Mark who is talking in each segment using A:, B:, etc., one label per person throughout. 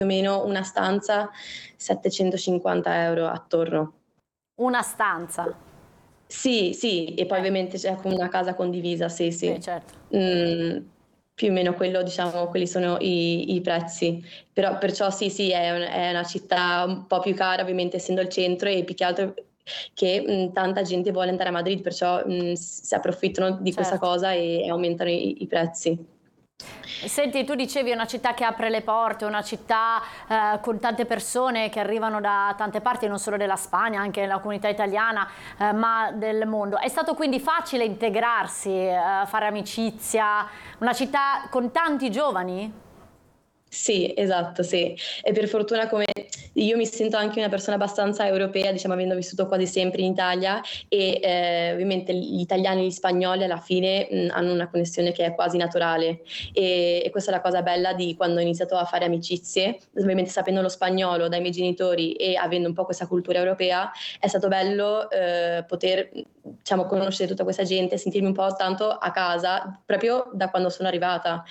A: o meno una stanza 750 € attorno.
B: Una stanza?
A: Sì, sì, e poi ovviamente c'è come una casa condivisa, sì, sì.
B: Certo.
A: Più o meno quello, diciamo, quelli sono i prezzi. Però perciò sì, sì, è una città un po' più cara, ovviamente essendo il centro, e più che altro che tanta gente vuole andare a Madrid, perciò si approfittano di questa
B: Certo.
A: cosa e aumentano i prezzi.
B: Senti, tu dicevi è una città che apre le porte, una città con tante persone che arrivano da tante parti, non solo della Spagna, anche della comunità italiana, ma del mondo. È stato quindi facile integrarsi, fare amicizia, una città con tanti giovani?
A: Sì, esatto, sì. E per fortuna, come io mi sento anche una persona abbastanza europea, diciamo, avendo vissuto quasi sempre in Italia, e ovviamente gli italiani e gli spagnoli alla fine hanno una connessione che è quasi naturale, e questa è la cosa bella di quando ho iniziato a fare amicizie, ovviamente sapendo lo spagnolo dai miei genitori e avendo un po' questa cultura europea. È stato bello poter, diciamo, conoscere tutta questa gente, sentirmi un po' tanto a casa proprio da quando sono arrivata.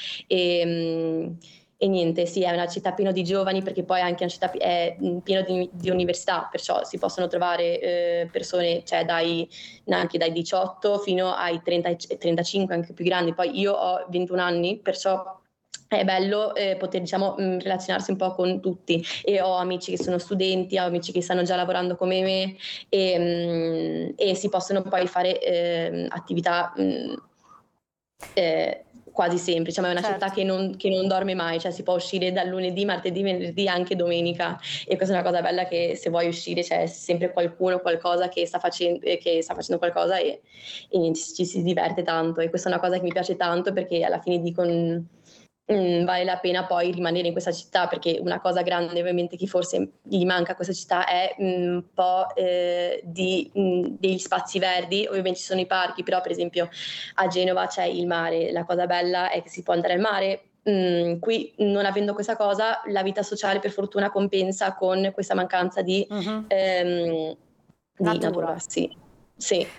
A: E niente, sì, è una città piena di giovani, perché poi anche una città è piena di università, perciò si possono trovare persone, cioè anche dai 18 fino ai 30 e 35, anche più grandi. Poi io ho 21 anni, perciò è bello poter, diciamo, relazionarsi un po' con tutti, e ho amici che sono studenti, ho amici che stanno già lavorando come me, e si possono poi fare attività quasi sempre, cioè, ma è una città
B: Certo.
A: che non dorme mai, cioè si può uscire dal lunedì, martedì, venerdì, anche domenica, e questa è una cosa bella, che se vuoi uscire c'è sempre qualcuno, qualcosa che sta facendo qualcosa, e niente, ci si diverte tanto, e questa è una cosa che mi piace tanto, perché alla fine dico vale la pena poi rimanere in questa città, perché una cosa grande ovviamente che forse gli manca a questa città è un po' degli spazi verdi. Ovviamente ci sono i parchi, però per esempio a Genova c'è il mare, la cosa bella è che si può andare al mare. Qui, non avendo questa cosa, la vita sociale per fortuna compensa con questa mancanza di natura, sì. Sì.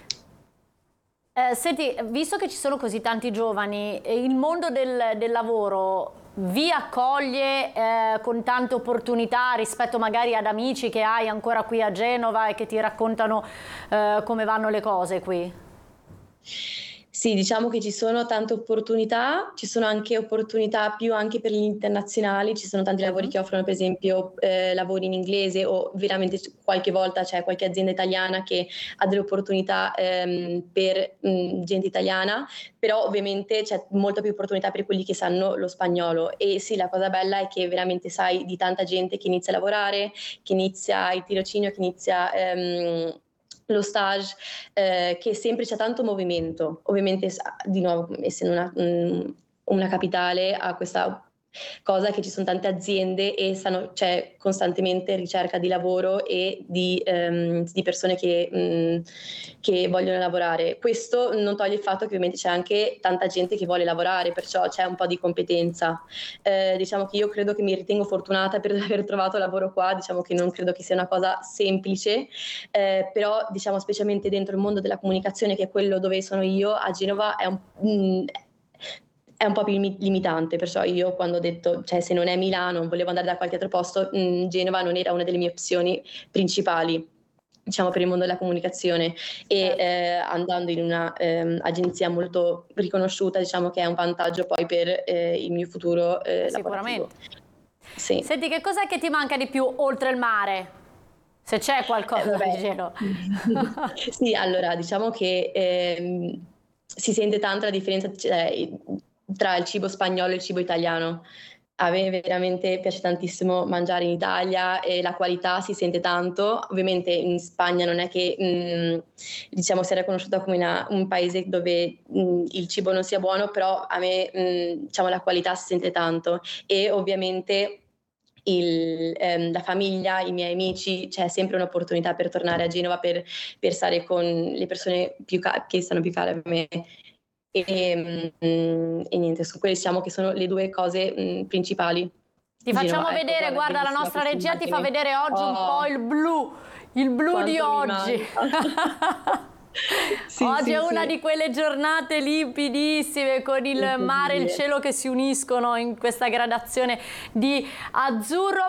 B: Senti, visto che ci sono così tanti giovani, il mondo del lavoro vi accoglie con tante opportunità rispetto magari ad amici che hai ancora qui a Genova e che ti raccontano come vanno le cose qui?
A: Sì, diciamo che ci sono tante opportunità, ci sono anche opportunità più anche per gli internazionali, ci sono tanti lavori che offrono per esempio lavori in inglese, o veramente qualche volta c'è qualche azienda italiana che ha delle opportunità per gente italiana, però ovviamente c'è molta più opportunità per quelli che sanno lo spagnolo. E sì, la cosa bella è che veramente sai di tanta gente che inizia a lavorare, che inizia il tirocinio, che inizia lo stage, che sempre c'è tanto movimento. Ovviamente di nuovo, essendo una capitale, ha questa cosa che ci sono tante aziende e c'è costantemente ricerca di lavoro e di persone che vogliono lavorare. Questo non toglie il fatto che ovviamente c'è anche tanta gente che vuole lavorare, perciò c'è un po' di competenza. Diciamo che io credo che mi ritengo fortunata per aver trovato lavoro qua, diciamo che non credo che sia una cosa semplice, però diciamo specialmente dentro il mondo della comunicazione, che è quello dove sono io, a Genova è un po' più limitante, perciò io quando ho detto, cioè se non è Milano, volevo andare da qualche altro posto, Genova non era una delle mie opzioni principali, diciamo, per il mondo della comunicazione.
B: Certo.
A: E andando in una agenzia molto riconosciuta, diciamo che è un vantaggio poi per il mio futuro lavorativo.
B: Sicuramente.
A: Sì.
B: Senti, che cos'è che ti manca di più oltre il mare? Se c'è qualcosa di Genova.
A: Sì, allora diciamo che si sente tanto la differenza, cioè, tra il cibo spagnolo e il cibo italiano. A me veramente piace tantissimo mangiare in Italia, e la qualità si sente tanto. Ovviamente in Spagna non è che diciamo sia riconosciuta come un paese dove il cibo non sia buono, però a me diciamo la qualità si sente tanto. E ovviamente la famiglia, i miei amici, c'è sempre un'opportunità per tornare a Genova per stare con le persone che stanno più care a me. E niente, su quelle diciamo che sono le due cose principali.
B: Ti
A: Genova,
B: facciamo
A: ecco,
B: vedere, guarda, la
A: bellissima
B: nostra
A: questa
B: regia ti fa
A: immagine.
B: vedere oggi un po' il blu di
A: Quanto mi
B: oggi.
A: manca. Sì,
B: Oggi
A: sì,
B: è una
A: sì.
B: di quelle giornate limpidissime, con il mare e il cielo che si uniscono in questa gradazione di azzurro.